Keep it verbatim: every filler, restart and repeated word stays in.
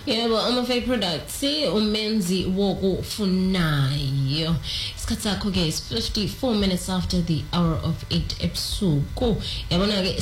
Yebo, Amafay Products umenzi wokufunayo. Isikhathi sakho ke is fifty-four minutes after the hour of eight ebusuku. Yabona ke